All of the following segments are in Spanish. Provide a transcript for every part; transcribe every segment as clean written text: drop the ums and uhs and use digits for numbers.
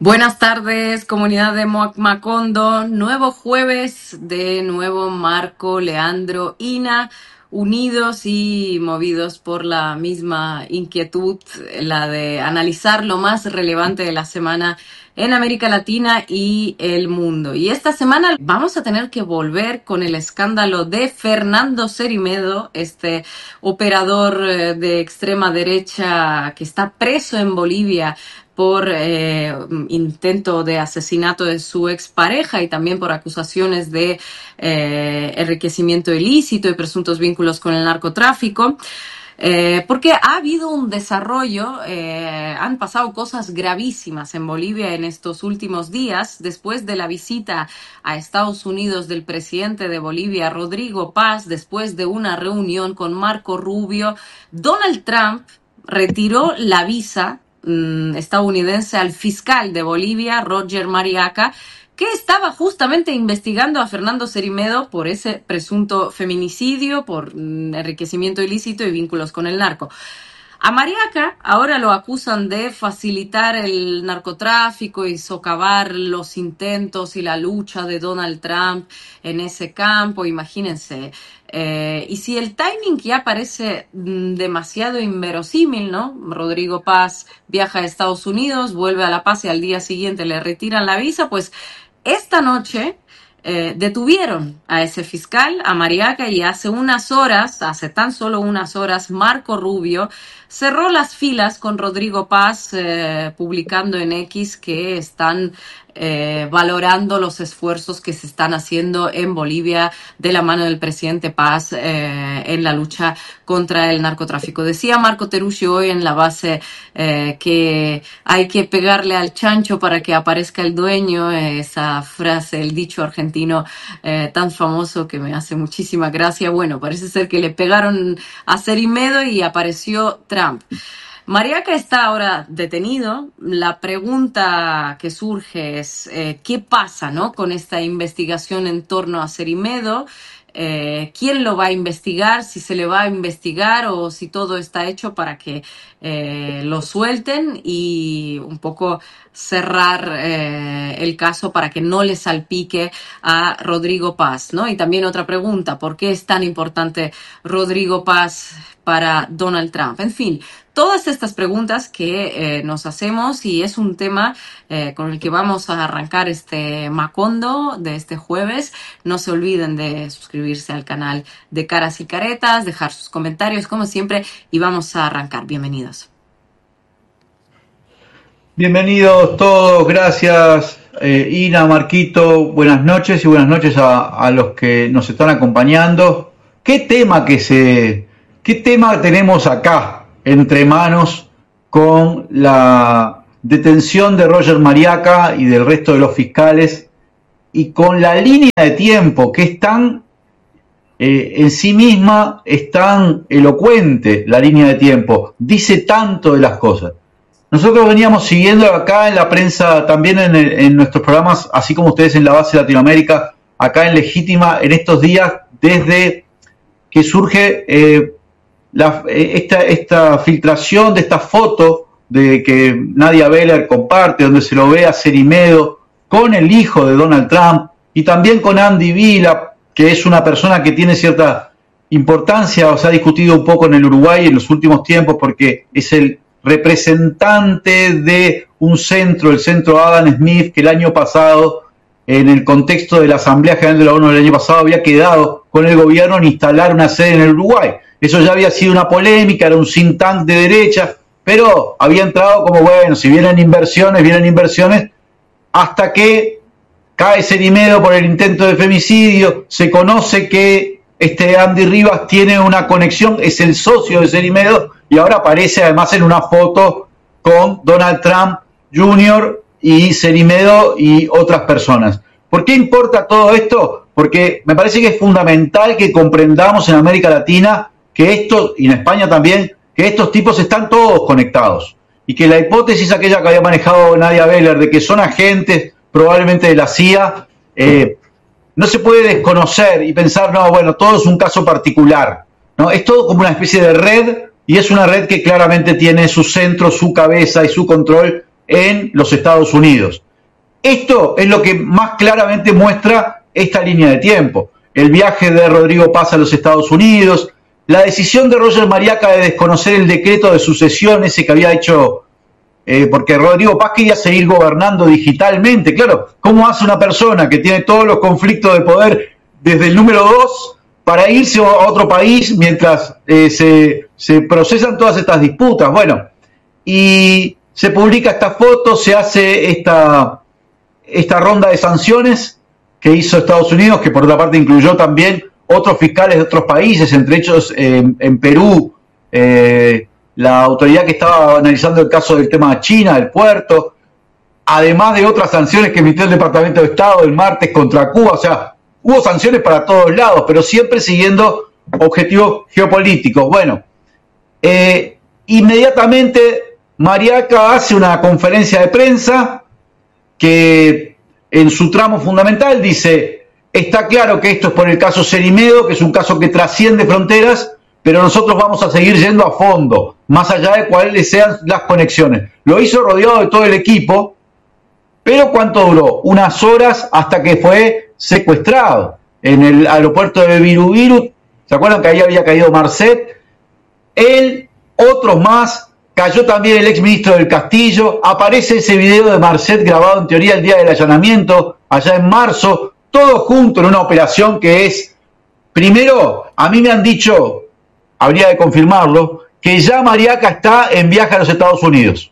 Buenas tardes, comunidad de Macondo. Nuevo jueves de nuevo Marco, Leandro, Ina, unidos y movidos por la misma inquietud, la de analizar lo más relevante de la semana en América Latina y el mundo. Y esta semana vamos a tener que volver con el escándalo de Fernando Cerimedo, este operador de extrema derecha que está preso en Bolivia por intento de asesinato de su expareja y también por acusaciones de enriquecimiento ilícito y presuntos vínculos con el narcotráfico. Porque ha habido un desarrollo, han pasado cosas gravísimas en Bolivia en estos últimos días, después de la visita a Estados Unidos del presidente de Bolivia, Rodrigo Paz, después de una reunión con Marco Rubio. Donald Trump retiró la visa estadounidense al fiscal de Bolivia, Roger Mariaca, que estaba justamente investigando a Fernando Cerimedo por ese presunto feminicidio, por enriquecimiento ilícito y vínculos con el narco. A Mariaca ahora lo acusan de facilitar el narcotráfico y socavar los intentos y la lucha de Donald Trump en ese campo, imagínense. Y si el timing ya parece demasiado inverosímil, ¿no? Rodrigo Paz viaja a Estados Unidos, vuelve a La Paz y al día siguiente le retiran la visa, pues esta noche detuvieron a ese fiscal, a Mariaca, y hace tan solo unas horas, Marco Rubio cerró las filas con Rodrigo Paz, publicando en X que están valorando los esfuerzos que se están haciendo en Bolivia de la mano del presidente Paz en la lucha contra el narcotráfico. Decía Marco Teruggi hoy en La Base que hay que pegarle al chancho para que aparezca el dueño, esa frase, el dicho argentino tan famoso que me hace muchísima gracia. Bueno, parece ser que le pegaron a Cerimedo y apareció Trump. Mariaca está ahora detenido. La pregunta que surge es ¿qué pasa, no, con esta investigación en torno a Cerimedo? ¿Quién lo va a investigar? Si se le va a investigar o si todo está hecho para que lo suelten y un poco cerrar el caso para que no le salpique a Rodrigo Paz, ¿no? Y también otra pregunta, ¿por qué es tan importante Rodrigo Paz para Donald Trump? En fin, todas estas preguntas que nos hacemos, y es un tema con el que vamos a arrancar este Macondo de este jueves. No se olviden de suscribirse al canal de Caras y Caretas, dejar sus comentarios como siempre y vamos a arrancar. Bienvenidos. Bienvenidos todos, gracias Ina, Marquito, buenas noches y buenas noches a los que nos están acompañando. ¿Qué tema tenemos acá entre manos con la detención de Roger Mariaca y del resto de los fiscales y con la línea de tiempo que es tan en sí misma, es tan elocuente la línea de tiempo, dice tanto de las cosas? Nosotros veníamos siguiendo acá en la prensa, también en nuestros programas, así como ustedes en La Base Latinoamérica, acá en Legítima, en estos días, desde que surge esta filtración de esta foto de que Nadia Beller comparte, donde se lo ve a Cerimedo con el hijo de Donald Trump y también con Andy Vila, que es una persona que tiene cierta importancia, o se ha discutido un poco en el Uruguay en los últimos tiempos, porque es el representante de un centro, el centro Adam Smith, que el año pasado, en el contexto de la Asamblea General de la ONU del año pasado, había quedado con el gobierno en instalar una sede en el Uruguay. Eso ya había sido una polémica, era un think tank de derecha, pero había entrado como, bueno, si vienen inversiones, hasta que cae Cerimedo por el intento de femicidio. Se conoce que Andy Rivas tiene una conexión, es el socio de Cerimedo, y ahora aparece además en una foto con Donald Trump Jr. y Cerimedo y otras personas. ¿Por qué importa todo esto? Porque me parece que es fundamental que comprendamos en América Latina que estos, y en España también, que estos tipos están todos conectados. Y que la hipótesis aquella que había manejado Nadia Beller de que son agentes probablemente de la CIA, no se puede desconocer y pensar, no, bueno, todo es un caso particular, ¿no? Es todo como una especie de red, y es una red que claramente tiene su centro, su cabeza y su control en los Estados Unidos. Esto es lo que más claramente muestra esta línea de tiempo. El viaje de Rodrigo Paz a los Estados Unidos, la decisión de Roger Mariaca de desconocer el decreto de sucesión ese que había hecho, porque Rodrigo Paz quería seguir gobernando digitalmente. Claro, ¿cómo hace una persona que tiene todos los conflictos de poder desde el número 2 para irse a otro país mientras se procesan todas estas disputas? Bueno, y se publica esta foto, se hace esta ronda de sanciones que hizo Estados Unidos, que por otra parte incluyó también otros fiscales de otros países, entre ellos en Perú, la autoridad que estaba analizando el caso del tema de China, del puerto, además de otras sanciones que emitió el Departamento de Estado el martes contra Cuba. O sea, hubo sanciones para todos lados, pero siempre siguiendo objetivos geopolíticos. Bueno, inmediatamente Mariaca hace una conferencia de prensa que en su tramo fundamental dice: está claro que esto es por el caso Cerimedo, que es un caso que trasciende fronteras, pero nosotros vamos a seguir yendo a fondo, más allá de cuáles sean las conexiones. Lo hizo rodeado de todo el equipo, pero ¿cuánto duró? Unas horas hasta que fue secuestrado en el aeropuerto de Viru. ¿Se acuerdan que ahí había caído Marcet? Él, otros más, cayó también el exministro del Castillo. Aparece ese video de Marcet grabado en teoría el día del allanamiento, allá en marzo, todo junto en una operación que es, primero, a mí me han dicho, habría de confirmarlo, que ya Mariaca está en viaje a los Estados Unidos.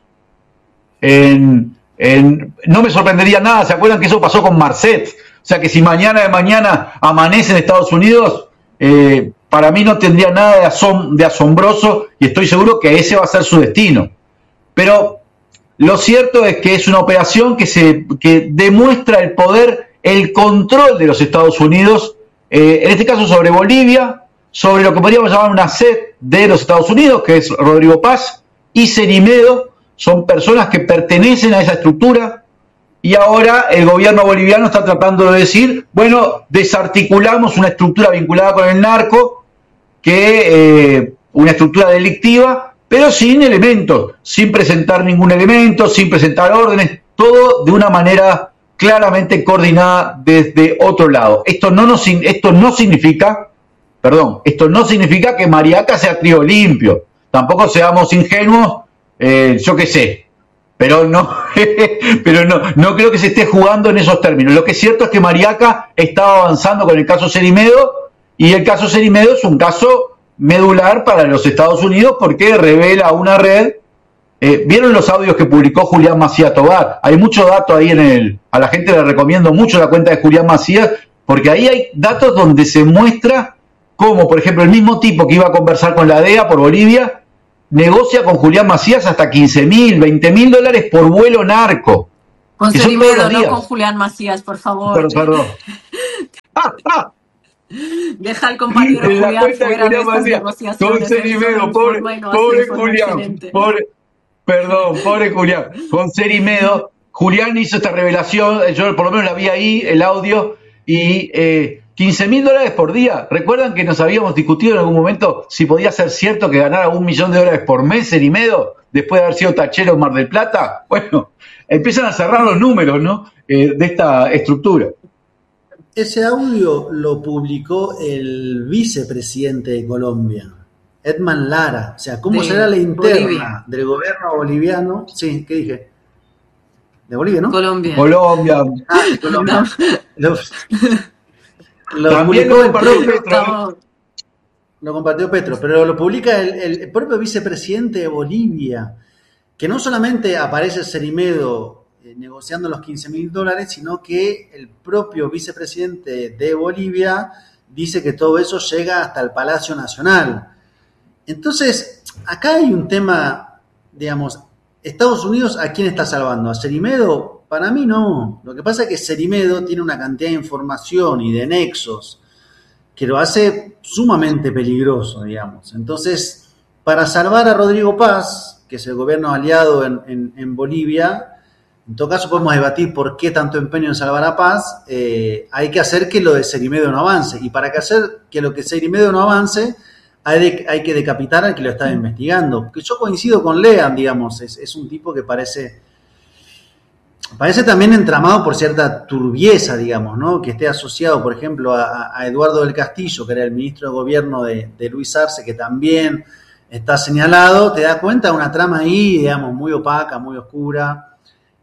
No me sorprendería nada, ¿se acuerdan que eso pasó con Marcet? O sea que si mañana de mañana amanece en Estados Unidos, para mí no tendría nada de asombroso, y estoy seguro que ese va a ser su destino. Pero lo cierto es que es una operación que demuestra el poder, el control de los Estados Unidos, en este caso sobre Bolivia, sobre lo que podríamos llamar una sed de los Estados Unidos, que es Rodrigo Paz y Cerimedo. Son personas que pertenecen a esa estructura, y ahora el gobierno boliviano está tratando de decir, bueno, desarticulamos una estructura vinculada con el narco, una estructura delictiva, pero sin elementos, sin presentar ningún elemento, sin presentar órdenes, todo de una manera claramente coordinada desde otro lado. Esto no significa que Mariaca sea trío limpio, tampoco seamos ingenuos, yo qué sé, pero no creo que se esté jugando en esos términos. Lo que es cierto es que Mariaca estaba avanzando con el caso Cerimedo, y el caso Cerimedo es un caso medular para los Estados Unidos porque revela una red. ¿Vieron los audios que publicó Julián Macías Tobar? Hay mucho dato ahí a la gente le recomiendo mucho la cuenta de Julián Macías, porque ahí hay datos donde se muestra cómo, por ejemplo, el mismo tipo que iba a conversar con la DEA por Bolivia negocia con Julián Macías hasta $15.000, $20.000 por vuelo narco. Con Cerimedo, no con Julián Macías, por favor. Perdón. Deja al compañero Julián fuera de estas negociaciones. Con Cerimedo, pobre Julián. Pobre Julián. Con Cerimedo, Julián hizo esta revelación, yo por lo menos la vi ahí, el audio, y $15.000 por día. ¿Recuerdan que nos habíamos discutido en algún momento si podía ser cierto que ganara $1 millón por mes Cerimedo después de haber sido tachero en Mar del Plata? Bueno, empiezan a cerrar los números, ¿no? De esta estructura. Ese audio lo publicó el vicepresidente de Colombia, Edman Lara. O sea, ¿cómo será la interna Bolivia del gobierno boliviano? Sí, ¿qué dije? ¿De Bolivia, no? Colombia. Ah, de Colombia. También lo compartió Petro. Lo compartió Petro, pero lo publica el propio vicepresidente de Bolivia, que no solamente aparece Cerimedo negociando los $15.000, sino que el propio vicepresidente de Bolivia dice que todo eso llega hasta el Palacio Nacional. Entonces, acá hay un tema, digamos, Estados Unidos, ¿a quién está salvando? ¿A Cerimedo? Para mí no. Lo que pasa es que Cerimedo tiene una cantidad de información y de nexos que lo hace sumamente peligroso, digamos. Entonces, para salvar a Rodrigo Paz, que es el gobierno aliado en Bolivia, en todo caso podemos debatir por qué tanto empeño en salvar a Paz, hay que hacer que lo de Cerimedo no avance. Y para hacer que lo que Cerimedo no avance, hay que decapitar al que lo estaba investigando. Porque yo coincido con Lean, digamos, es un tipo que parece parece también entramado por cierta turbieza, digamos, ¿no? Que esté asociado, por ejemplo, a Eduardo del Castillo, que era el ministro de gobierno de Luis Arce, que también está señalado. Te das cuenta de una trama ahí, digamos, muy opaca, muy oscura.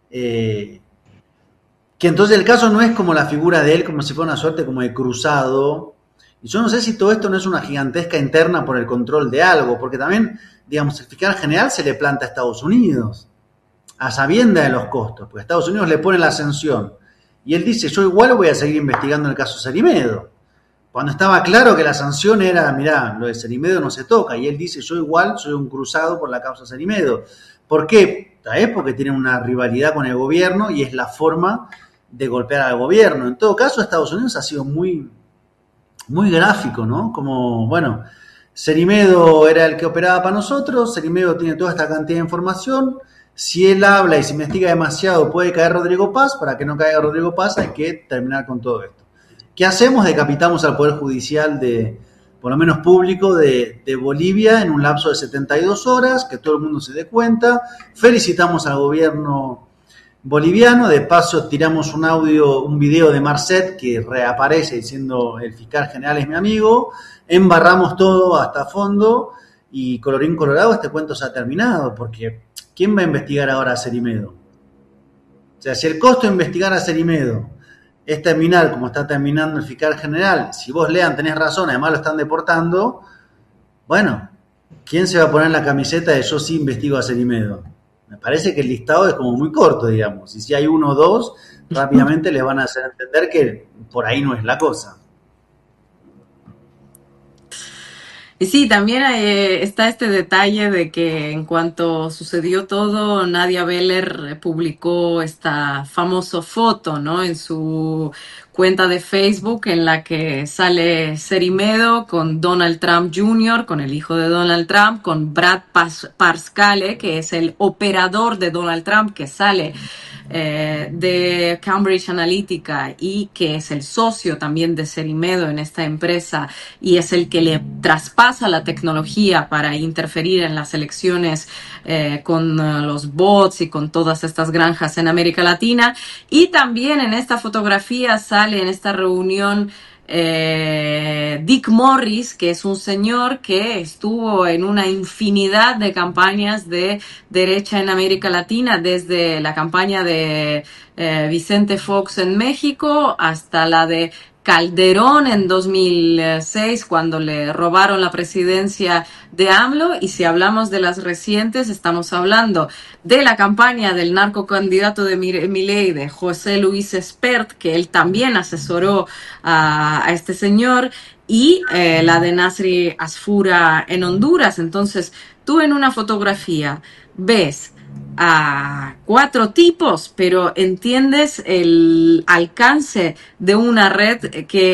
Que entonces el caso no es como la figura de él, como si fuera una suerte como de cruzado. Y yo no sé si todo esto no es una gigantesca interna por el control de algo, porque también, digamos, el fiscal general se le planta a Estados Unidos, a sabienda de los costos, porque Estados Unidos le pone la sanción. Y él dice, yo igual voy a seguir investigando el caso Cerimedo. Cuando estaba claro que la sanción era, mirá, lo de Cerimedo no se toca. Y él dice, yo igual soy un cruzado por la causa Cerimedo. ¿Por qué? ¿Sabes? Porque tienen una rivalidad con el gobierno y es la forma de golpear al gobierno. En todo caso, Estados Unidos ha sido muy, muy gráfico, ¿no? Como, bueno, Cerimedo era el que operaba para nosotros, Cerimedo tiene toda esta cantidad de información, si él habla y se investiga demasiado puede caer Rodrigo Paz, para que no caiga Rodrigo Paz hay que terminar con todo esto. ¿Qué hacemos? Decapitamos al Poder Judicial por lo menos público, de Bolivia en un lapso de 72 horas, que todo el mundo se dé cuenta, felicitamos al gobierno boliviano, de paso tiramos un video de Marcet que reaparece diciendo el fiscal general es mi amigo, embarramos todo hasta fondo y colorín colorado este cuento se ha terminado, porque ¿quién va a investigar ahora a Cerimedo? O sea, si el costo de investigar a Cerimedo es terminar como está terminando el fiscal general, si vos lean tenés razón, además lo están deportando, bueno, ¿quién se va a poner la camiseta de yo sí investigo a Cerimedo? Me parece que el listado es como muy corto, digamos. Y si hay uno o dos, rápidamente les van a hacer entender que por ahí no es la cosa. Y sí, también está este detalle de que en cuanto sucedió todo, Nadia Beller publicó esta famosa foto, ¿no? En su cuenta de Facebook en la que sale Cerimedo con Donald Trump Jr., con el hijo de Donald Trump, con Brad Parscale, que es el operador de Donald Trump, que sale de Cambridge Analytica y que es el socio también de Cerimedo en esta empresa y es el que le traspasa la tecnología para interferir en las elecciones con los bots y con todas estas granjas en América Latina. Y también en esta fotografía sale en esta reunión Dick Morris, que es un señor que estuvo en una infinidad de campañas de derecha en América Latina, desde la campaña de Vicente Fox en México hasta la de Calderón en 2006, cuando le robaron la presidencia de AMLO. Y si hablamos de las recientes, estamos hablando de la campaña del narcocandidato de Milei, de José Luis Espert, que él también asesoró a este señor, y la de Nasri Asfura en Honduras. Entonces, tú en una fotografía ves a 4 tipos, pero entiendes el alcance de una red que